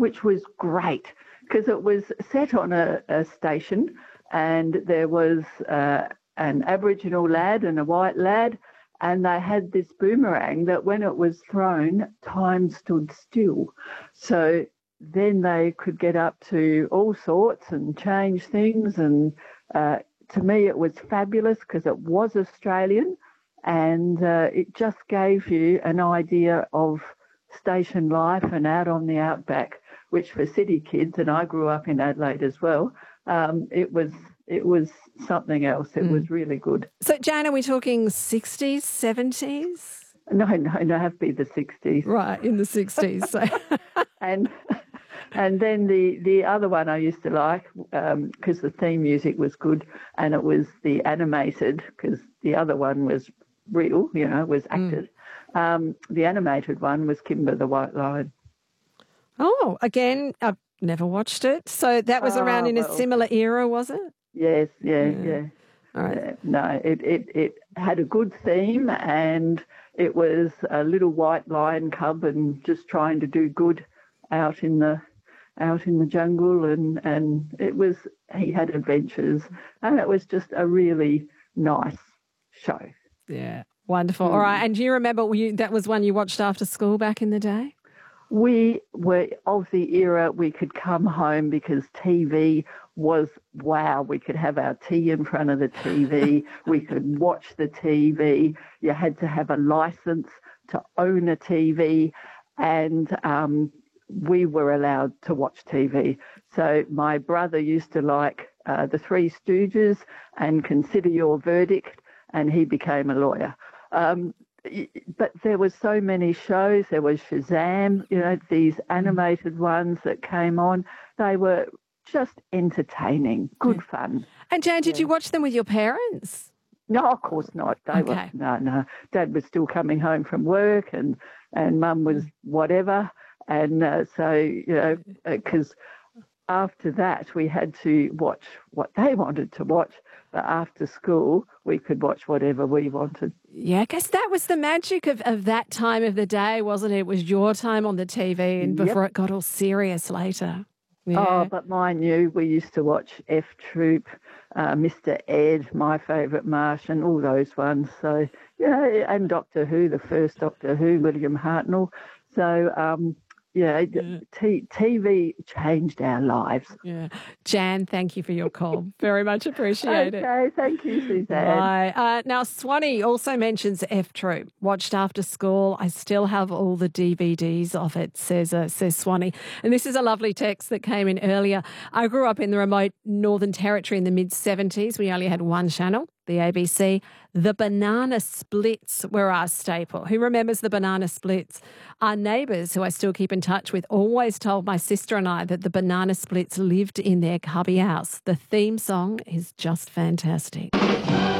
which was great because it was set on a station, and there was an Aboriginal lad and a white lad, and they had this boomerang that when it was thrown, time stood still. So then they could get up to all sorts and change things. And to me, it was fabulous because it was Australian, and it just gave you an idea of station life and out on the outback, which for city kids, and I grew up in Adelaide as well, it was something else. It was really good. So, Jan, are we talking 60s, 70s? No, have to be the 60s. Right, in the 60s. So. And then the other one I used to like, because the theme music was good, and it was the animated, because the other one was real, was acted. The animated one was Kimber the White Lion. Oh, again, I've never watched it. So that was around in a similar era, was it? Yes, yeah. All right. No, it had a good theme, and it was a little white lion cub and just trying to do good out in the jungle, and he had adventures, and it was just a really nice show. Yeah, wonderful. All right, and do you remember that was one you watched after school back in the day? We were of the era we could come home because TV was wow. We could have our tea in front of the TV. We could watch the TV. You had to have a license to own a TV, and we were allowed to watch TV. So my brother used to like the Three Stooges and Consider Your Verdict, and he became a lawyer. But there were so many shows. There was Shazam, these animated ones that came on. They were just entertaining, good fun. And Jan, did you watch them with your parents? No, of course not. They were no. Dad was still coming home from work, and Mum was whatever. And so, because after that we had to watch what they wanted to watch, but after school we could watch whatever we wanted. Yeah, because that was the magic of that time of the day, wasn't it? It was your time on the TV, and before it got all serious later. Yeah. Oh, but mind you, we used to watch F Troop, Mr. Ed, My Favourite Martian, all those ones. So, and Doctor Who, the first Doctor Who, William Hartnell. So, TV changed our lives. Yeah. Jan, thank you for your call. Very much appreciate it. Okay, thank you, Suzanne. Bye. Now, Swanee also mentions F Troop. Watched after school. I still have all the DVDs of it, says Swanee. And this is a lovely text that came in earlier. I grew up in the remote Northern Territory in the mid-70s. We only had one channel, the ABC. The banana splits were our staple. Who remembers the banana splits? Our neighbours, who I still keep in touch with, always told my sister and I that the banana splits lived in their cubby house. The theme song is just fantastic.